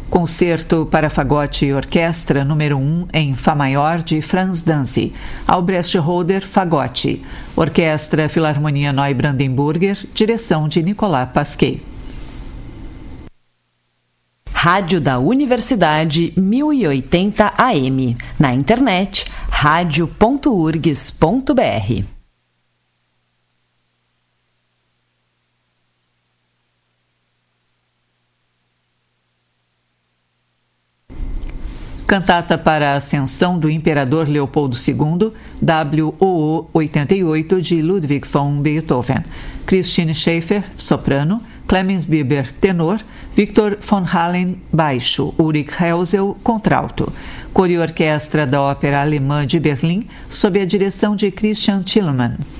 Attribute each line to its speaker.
Speaker 1: Concerto para Fagote e Orquestra número 1 em Fá maior de Franz Danzig, Albrecht-Roder Fagote, Orquestra Filarmonia Neubrandenburger, direção de Nicolas Pasquet.
Speaker 2: Rádio da Universidade 1080 AM, na internet radio.urgs.br.
Speaker 1: Cantata para a Ascensão do Imperador Leopoldo II, WOO 88, de Ludwig von Beethoven. Christine Schaeffer, soprano, Clemens Bieber, tenor, Victor von Halen, baixo, Ulrich Helsel, contralto. Coro e orquestra da Ópera Alemã de Berlim, sob a direção de Christian Thielemann.